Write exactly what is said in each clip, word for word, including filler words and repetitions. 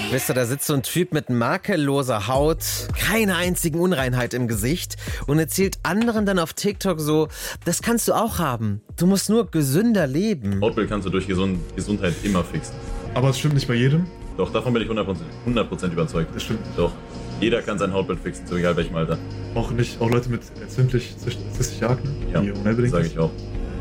Wisst ihr, da sitzt so ein Typ mit makelloser Haut, keine einzigen Unreinheit im Gesicht und erzählt anderen dann auf TikTok so, das kannst du auch haben. Du musst nur gesünder leben. Hautbild kannst du durch Gesund- Gesundheit immer fixen. Aber es stimmt nicht bei jedem. Doch, davon bin ich hundert Prozent überzeugt. Das stimmt. Doch, jeder kann sein Hautbild fixen, so egal welchem Alter. Auch nicht, auch Leute mit entzündlich zystische Akne, Ja, die unheilbedingt sage ist. ich auch.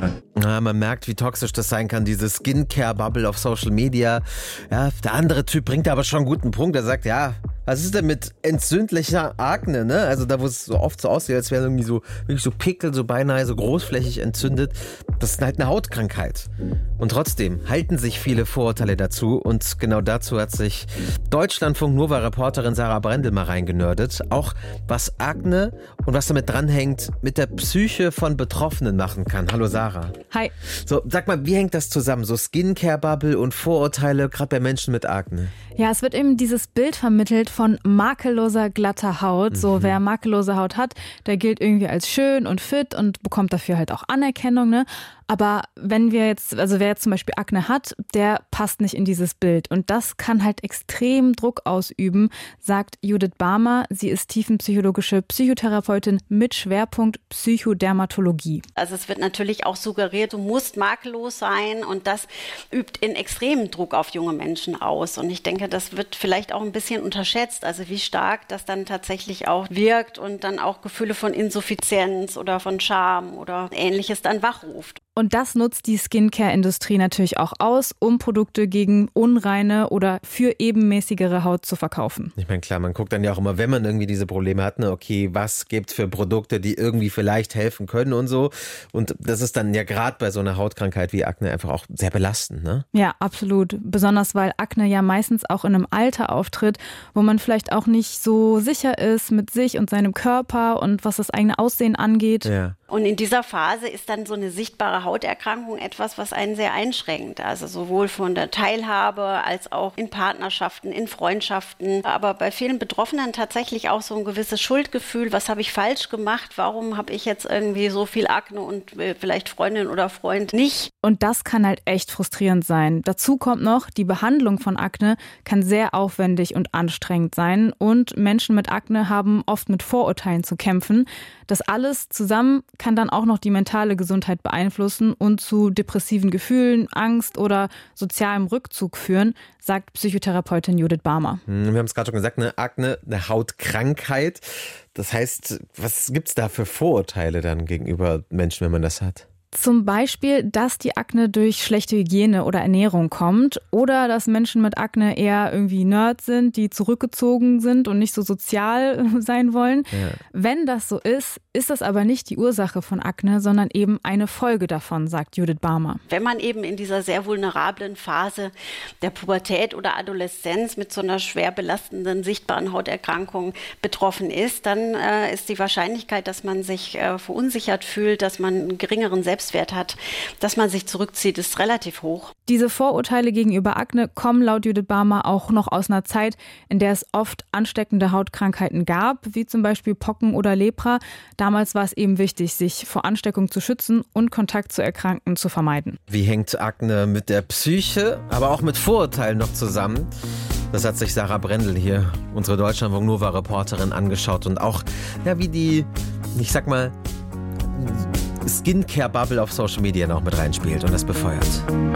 Ja, man merkt, wie toxisch das sein kann, diese Skincare-Bubble auf Social Media. Ja, der andere Typ bringt da aber schon einen guten Punkt. Er sagt, ja, was ist denn mit entzündlicher Akne, ne? Also da, wo es so oft so aussieht, als wären irgendwie so, wirklich so Pickel, so beinahe so großflächig entzündet. Das ist halt eine Hautkrankheit. Und trotzdem halten sich viele Vorurteile dazu. Und genau dazu hat sich Deutschlandfunk-Nova-Reporterin Sarah Brendel mal reingenördet. Auch was Akne und was damit dranhängt, mit der Psyche von Betroffenen machen kann. Hallo Sarah. Hi. So, sag mal, wie hängt das zusammen? So Skincare-Bubble und Vorurteile, gerade bei Menschen mit Akne. Ja, es wird eben dieses Bild vermittelt von makelloser, glatter Haut. Mhm. So, wer makellose Haut hat, der gilt irgendwie als schön und fit und bekommt dafür halt auch Anerkennung, ne? Aber wenn wir jetzt, also wer jetzt zum Beispiel Akne hat, der passt nicht in dieses Bild. Und das kann halt extrem Druck ausüben, sagt Judith Barmer. Sie ist tiefenpsychologische Psychotherapeutin mit Schwerpunkt Psychodermatologie. Also es wird natürlich auch suggeriert, du musst makellos sein und das übt in extremen Druck auf junge Menschen aus. Und ich denke, das wird vielleicht auch ein bisschen unterschätzt, also wie stark das dann tatsächlich auch wirkt und dann auch Gefühle von Insuffizienz oder von Scham oder Ähnliches dann wachruft. Und das nutzt die Skincare-Industrie natürlich auch aus, um Produkte gegen unreine oder für ebenmäßigere Haut zu verkaufen. Ich meine, klar, man guckt dann ja auch immer, wenn man irgendwie diese Probleme hat, ne, okay, was gibt's für Produkte, die irgendwie vielleicht helfen können und so. Und das ist dann ja gerade bei so einer Hautkrankheit wie Akne einfach auch sehr belastend, ne? Ja, absolut. Besonders, weil Akne ja meistens auch in einem Alter auftritt, wo man vielleicht auch nicht so sicher ist mit sich und seinem Körper und was das eigene Aussehen angeht. Ja. Und in dieser Phase ist dann so eine sichtbare Hauterkrankung etwas, was einen sehr einschränkt. Also sowohl von der Teilhabe als auch in Partnerschaften, in Freundschaften. Aber bei vielen Betroffenen tatsächlich auch so ein gewisses Schuldgefühl. Was habe ich falsch gemacht? Warum habe ich jetzt irgendwie so viel Akne und vielleicht Freundin oder Freund nicht? Und das kann halt echt frustrierend sein. Dazu kommt noch, die Behandlung von Akne kann sehr aufwendig und anstrengend sein. Und Menschen mit Akne haben oft mit Vorurteilen zu kämpfen. Das alles zusammen kann dann auch noch die mentale Gesundheit beeinflussen und zu depressiven Gefühlen, Angst oder sozialem Rückzug führen, sagt Psychotherapeutin Judith Barmer. Wir haben es gerade schon gesagt, eine Akne, eine Hautkrankheit. Das heißt, was gibt's da für Vorurteile dann gegenüber Menschen, wenn man das hat? Zum Beispiel, dass die Akne durch schlechte Hygiene oder Ernährung kommt oder dass Menschen mit Akne eher irgendwie Nerds sind, die zurückgezogen sind und nicht so sozial sein wollen. Ja. Wenn das so ist, ist das aber nicht die Ursache von Akne, sondern eben eine Folge davon, sagt Judith Barmer. Wenn man eben in dieser sehr vulnerablen Phase der Pubertät oder Adoleszenz mit so einer schwer belastenden, sichtbaren Hauterkrankung betroffen ist, dann äh, ist die Wahrscheinlichkeit, dass man sich äh, verunsichert fühlt, dass man einen geringeren Selbstwert hat, dass man sich zurückzieht, ist relativ hoch. Diese Vorurteile gegenüber Akne kommen laut Judith Barmer auch noch aus einer Zeit, in der es oft ansteckende Hautkrankheiten gab, wie zum Beispiel Pocken oder Lepra. Damals war es eben wichtig, sich vor Ansteckung zu schützen und Kontakt zu Erkrankten zu vermeiden. Wie hängt Akne mit der Psyche, aber auch mit Vorurteilen noch zusammen? Das hat sich Sarah Brendel hier, unsere Deutschlandfunk-Nova-Reporterin, angeschaut und auch, ja, wie die, ich sag mal, Skincare-Bubble auf Social Media noch mit reinspielt und das befeuert.